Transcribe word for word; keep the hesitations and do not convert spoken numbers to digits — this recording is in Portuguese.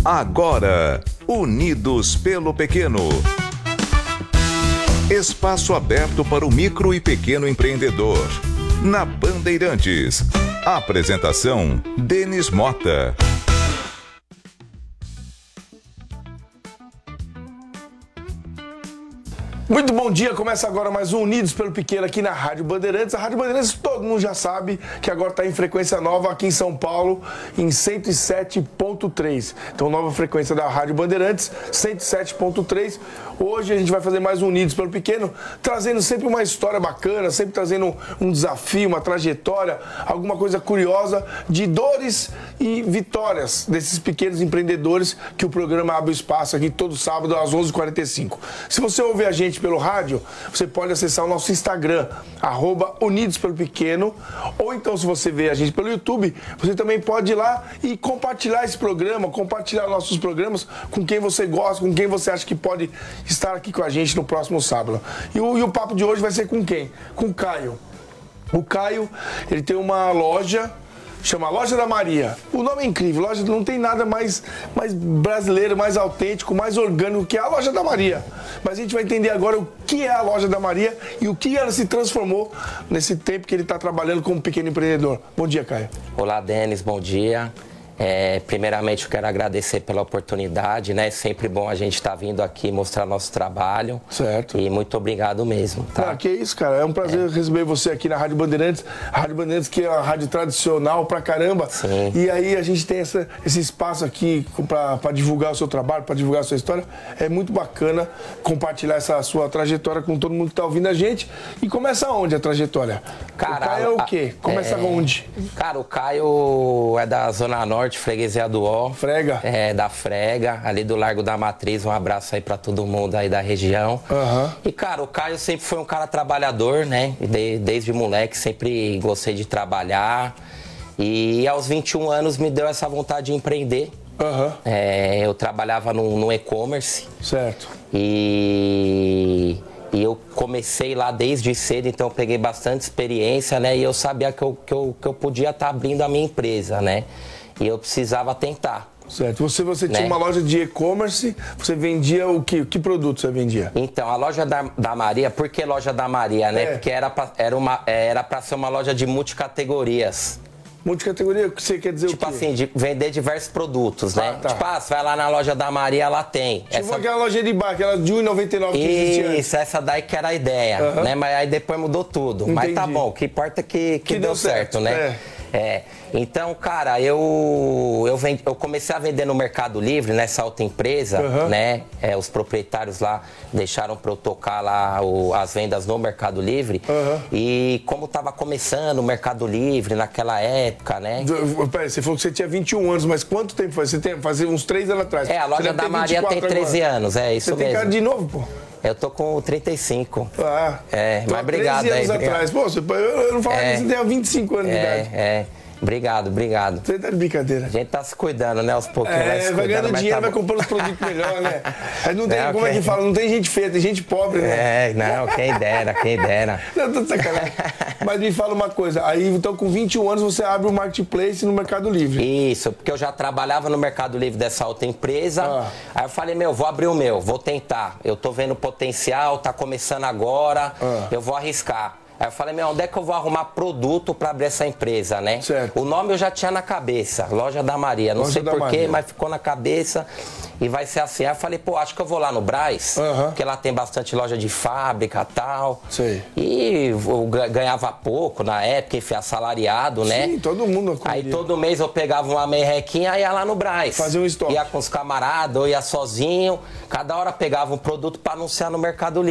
Agora, Unidos pelo Pequeno. Espaço aberto para o micro e pequeno empreendedor. Na Bandeirantes. Apresentação: Denis Mota. Muito bom dia, começa agora mais um Unidos pelo Pequeno aqui na Rádio Bandeirantes. A Rádio Bandeirantes, todo mundo já sabe que agora está em frequência nova aqui em São Paulo, em cento e sete ponto três. Então, nova frequência da Rádio Bandeirantes, cento e sete ponto três. Hoje a gente vai fazer mais um Unidos pelo Pequeno, trazendo sempre uma história bacana, sempre trazendo um desafio, uma trajetória, alguma coisa curiosa de dores e vitórias desses pequenos empreendedores que o programa abre espaço aqui todo sábado às onze e quarenta e cinco. Se você ouve a gente pelo rádio, você pode acessar o nosso Instagram, arroba Unidos pelo Pequeno, ou então se você vê a gente pelo YouTube, você também pode ir lá e compartilhar esse programa, compartilhar nossos programas com quem você gosta, com quem você acha que pode estar aqui com a gente no próximo sábado. E o, e o papo de hoje vai ser com quem? Com o Caio. O Caio, ele tem uma loja, chama Loja da Maria. O nome é incrível, loja não tem nada mais, mais brasileiro, mais autêntico, mais orgânico que a Loja da Maria. Mas a gente vai entender agora o que é a Loja da Maria e o que ela se transformou nesse tempo que ele está trabalhando como pequeno empreendedor. Bom dia, Caio. Olá, Denis, bom dia. É, primeiramente, eu quero agradecer pela oportunidade, né? É sempre bom a gente estar tá vindo aqui mostrar nosso trabalho. Certo. E muito obrigado mesmo, tá? Ah, que isso, cara. É um prazer é. receber você aqui na Rádio Bandeirantes. A Rádio Bandeirantes, que é uma rádio tradicional pra caramba. Sim. E aí a gente tem essa, esse espaço aqui pra, divulgar o seu trabalho, pra divulgar a sua história. É muito bacana compartilhar essa sua trajetória com todo mundo que tá ouvindo a gente. E começa onde a trajetória? Cara, o Caio é o quê? Começa é... onde? Cara, o Caio é da Zona Norte, Freguesia do Ó. Frega? É, da Frega, ali do Largo da Matriz. Um abraço aí pra todo mundo aí da região. Uhum. E, cara, o Caio sempre foi um cara trabalhador, né? De, desde moleque, sempre gostei de trabalhar. E aos vinte e um anos me deu essa vontade de empreender. Uhum. É, eu trabalhava no, no e-commerce. Certo. E... E eu comecei lá desde cedo, então eu peguei bastante experiência, né? E eu sabia que eu, que eu, que eu podia estar abrindo a minha empresa, né? E eu precisava tentar. Certo. Você, você tinha né? uma loja de e-commerce, você vendia o que? Que produto você vendia? Então, a loja da, da Maria, por que loja da Maria, né? É. Porque era pra, era uma, era pra ser uma loja de multicategorias. Multicategoria, o que você quer dizer Tipo o quê? assim, de vender diversos produtos, né? Ah, tá. Tipo, ah, você vai lá na loja da Maria, ela tem. Tipo essa... aquela loja de bar, aquela de um real e noventa e nove centavos que existia antes. Isso, essa daí que era a ideia, Uhum. né? Mas aí depois mudou tudo. Entendi. Mas tá bom, o que importa é que, que, Que deu, deu certo, certo, né? É. é. Então, cara, eu, eu, vend... eu comecei a vender no Mercado Livre, nessa outra empresa, uhum. né? É, os proprietários lá deixaram pra eu tocar lá o... as vendas no Mercado Livre. Uhum. E como tava começando o Mercado Livre naquela época, né? Peraí, você falou que você tinha vinte e um anos, mas quanto tempo faz? Você tem, fazia uns três anos atrás. É, a loja da Maria tem treze agora. anos, é isso você mesmo. Você tem cara de novo, pô? Eu tô com trinta e cinco. Ah, é, mas obrigado aí. treze anos obrigado. atrás. Pô, você, eu não falo é, que você tem vinte e cinco anos é, de idade. É, obrigado, obrigado. Você tá de brincadeira. A gente tá se cuidando, né? Aos pouquinhos vai se É, vai ganhando dinheiro, tá vai comprando os produtos melhores, né? Aí não tem, não, como okay. é que fala? Não tem gente feia, tem gente pobre, né? É, não, quem dera, quem dera. Não, tô de sacanagem. Mas me fala uma coisa, aí então com vinte e um anos você abre um marketplace no Mercado Livre. Isso, porque eu já trabalhava no Mercado Livre dessa outra empresa. Ah. Aí eu falei, meu, vou abrir o meu, vou tentar. Eu tô vendo potencial, tá começando agora, Ah. eu vou arriscar. Aí eu falei, meu, onde é que eu vou arrumar produto pra abrir essa empresa, né? Certo. O nome eu já tinha na cabeça, Loja da Maria. Não Loja sei da porquê, Maria. mas ficou na cabeça e vai ser assim. Aí eu falei, pô, acho que eu vou lá no Brás, Uhum. porque lá tem bastante loja de fábrica e tal. Sei. E eu ganhava pouco na época, enfim, assalariado, né? Sim, todo mundo. Aí todo mês eu pegava uma merrequinha e ia lá no Brás. Fazia um estoque. Ia com os camaradas, ou ia sozinho. Cada hora pegava um produto pra anunciar no Mercado Livre.